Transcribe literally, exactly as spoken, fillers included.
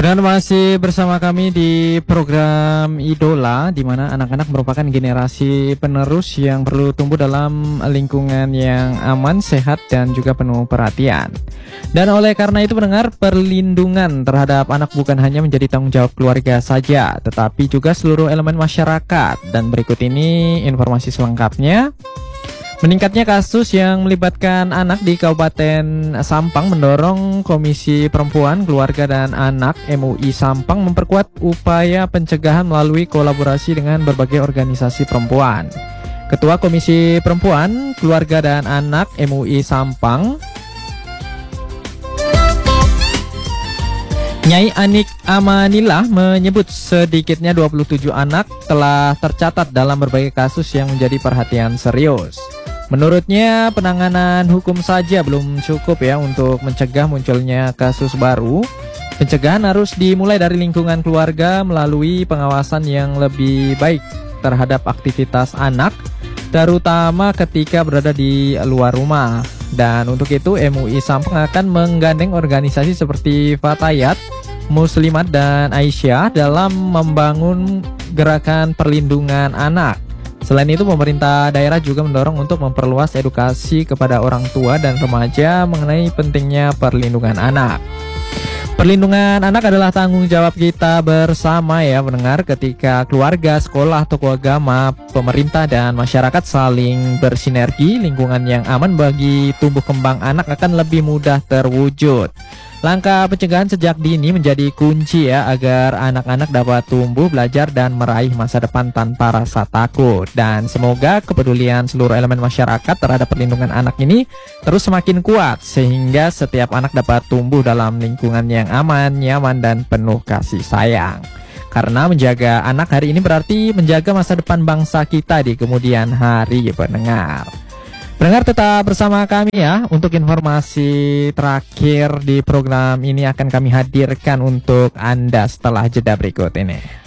Pendengar masih bersama kami di program Idola, di mana anak-anak merupakan generasi penerus yang perlu tumbuh dalam lingkungan yang aman, sehat, dan juga penuh perhatian. Dan oleh karena itu pendengar, perlindungan terhadap anak bukan hanya menjadi tanggung jawab keluarga saja, tetapi juga seluruh elemen masyarakat. Dan berikut ini informasi selengkapnya. Meningkatnya kasus yang melibatkan anak di Kabupaten Sampang mendorong Komisi Perempuan, Keluarga dan Anak M U I Sampang memperkuat upaya pencegahan melalui kolaborasi dengan berbagai organisasi perempuan. Ketua Komisi Perempuan, Keluarga dan Anak M U I Sampang, Nyai Anik Amanillah, menyebut sedikitnya dua puluh tujuh anak telah tercatat dalam berbagai kasus yang menjadi perhatian serius. Menurutnya, penanganan hukum saja belum cukup ya untuk mencegah munculnya kasus baru. Pencegahan harus dimulai dari lingkungan keluarga melalui pengawasan yang lebih baik terhadap aktivitas anak, terutama ketika berada di luar rumah. Dan untuk itu M U I Sampang akan menggandeng organisasi seperti Fatayat, Muslimat, dan Aisyah dalam membangun gerakan perlindungan anak. Selain itu, pemerintah daerah juga mendorong untuk memperluas edukasi kepada orang tua dan remaja mengenai pentingnya perlindungan anak. Perlindungan anak adalah tanggung jawab kita bersama ya pendengar. Ketika keluarga, sekolah, tokoh agama, pemerintah, dan masyarakat saling bersinergi, lingkungan yang aman bagi tumbuh kembang anak akan lebih mudah terwujud. Langkah pencegahan sejak dini menjadi kunci ya agar anak-anak dapat tumbuh, belajar, dan meraih masa depan tanpa rasa takut. Dan semoga kepedulian seluruh elemen masyarakat terhadap perlindungan anak ini terus semakin kuat sehingga setiap anak dapat tumbuh dalam lingkungan yang aman, nyaman, dan penuh kasih sayang. Karena menjaga anak hari ini berarti menjaga masa depan bangsa kita di kemudian hari, pendengar. Pendengar tetap bersama kami ya. Untuk informasi terakhir di program ini akan kami hadirkan untuk Anda setelah jeda berikut ini.